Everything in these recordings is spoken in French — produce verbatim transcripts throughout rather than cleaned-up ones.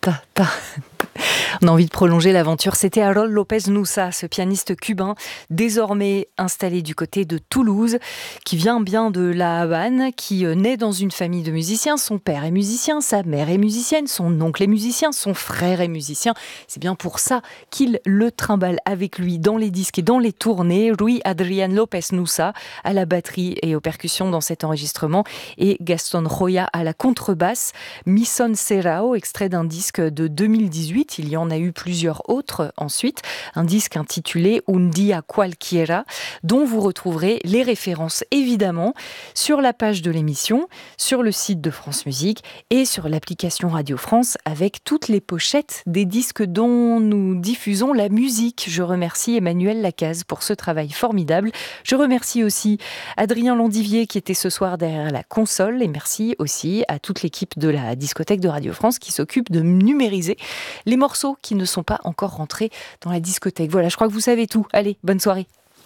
pas, pas. On a envie de prolonger l'aventure. C'était Harold López Nussa, ce pianiste cubain, désormais installé du côté de Toulouse, qui vient bien de La Havane, qui naît dans une famille de musiciens. Son père est musicien, sa mère est musicienne, son oncle est musicien, son frère est musicien. C'est bien pour ça qu'il le trimballe avec lui dans les disques et dans les tournées. Rui Adrián López Nussa à la batterie et aux percussions dans cet enregistrement, et Gaston Roya à la contrebasse. Mi Son Serrao, extrait d'un disque de deux mille dix-huit. Il y en a eu plusieurs autres ensuite. Un disque intitulé Un Día Cualquiera, dont vous retrouverez les références évidemment sur la page de l'émission, sur le site de France Musique et sur l'application Radio France, avec toutes les pochettes des disques dont nous diffusons la musique. Je remercie Emmanuel Lacaze pour ce travail formidable. Je remercie aussi Adrien Landivier qui était ce soir derrière la console, et merci aussi à toute l'équipe de la discothèque de Radio France qui s'occupe de numériser les morceaux qui ne sont pas encore rentrés dans la discothèque. Voilà, je crois que vous savez tout. Allez, bonne soirée.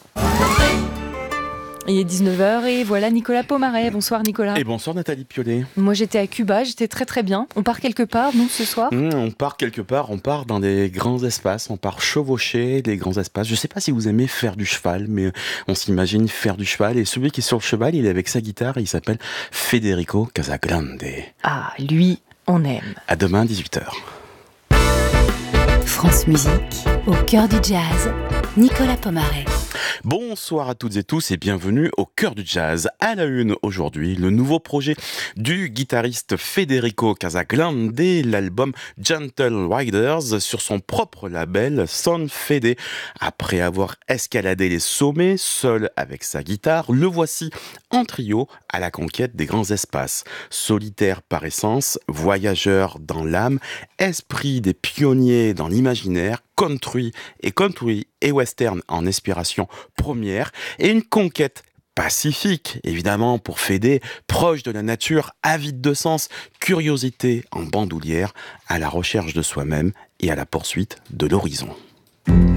Il est dix-neuf heures et voilà Nicolas Pomaret. Bonsoir Nicolas. Et bonsoir Nathalie Piolet. Moi j'étais à Cuba, j'étais très très bien. On part quelque part, nous, ce soir mmh, On part quelque part, on part dans des grands espaces, on part chevaucher des grands espaces. Je sais pas si vous aimez faire du cheval, mais on s'imagine faire du cheval. Et celui qui est sur le cheval, il est avec sa guitare, et il s'appelle Federico Casagrande. Ah, lui, on aime. À demain, dix-huit heures. France Musique, au cœur du jazz, Nicolas Pomaret. Bonsoir à toutes et tous et bienvenue au cœur du jazz. À la une aujourd'hui, le nouveau projet du guitariste Federico Casagrande, l'album Gentle Riders sur son propre label Son Fede. Après avoir escaladé les sommets seul avec sa guitare, le voici en trio à la conquête des grands espaces. Solitaire par essence, voyageur dans l'âme, esprit des pionniers dans l'imaginaire, country et country et western en inspiration première, et une conquête pacifique, évidemment, pour Fede, proche de la nature, avide de sens, curiosité en bandoulière, à la recherche de soi-même et à la poursuite de l'horizon.